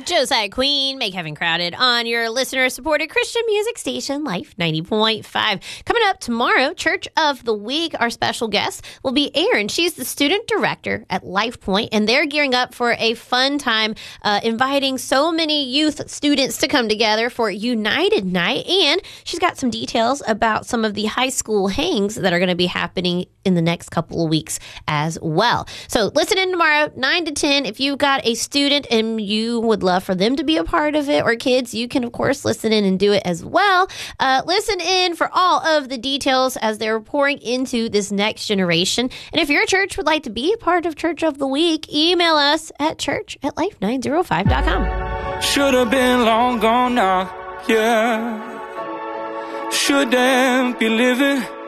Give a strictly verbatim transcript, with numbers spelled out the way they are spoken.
Josiah Queen, Make Heaven Crowded on your listener-supported Christian music station, Life ninety point five. Coming up tomorrow, Church of the Week, our special guest will be Erin. She's the student director at Life Point, and they're gearing up for a fun time, uh, inviting so many youth students to come together for United Night, and she's got some details about some of the high school hangs that are going to be happening in the next couple of weeks as well. So listen in tomorrow, nine to ten. If you've got a student and you would love for them to be a part of it, or kids, you can, of course, listen in and do it as well. Uh, listen in for all of the details as they're pouring into this next generation. And if your church would like to be a part of Church of the Week, email us at church at life nine oh five dot com. Should have been long gone now, yeah. Shouldn't be living